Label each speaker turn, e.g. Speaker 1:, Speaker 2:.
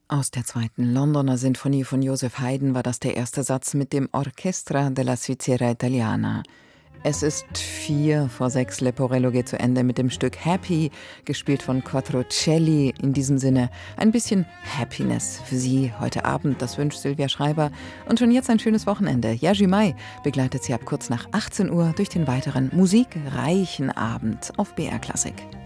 Speaker 1: Aus der zweiten Londoner Sinfonie von Joseph Haydn war das der erste Satz mit dem Orchestra della Svizzera Italiana. Es ist 5:04. Leporello geht zu Ende mit dem Stück Happy, gespielt von Quattrocelli. In diesem Sinne ein bisschen Happiness für Sie heute Abend, das wünscht Silvia Schreiber. Und schon jetzt ein schönes Wochenende. Jerzy Mai begleitet Sie ab kurz nach 18 Uhr durch den weiteren musikreichen Abend auf BR Klassik.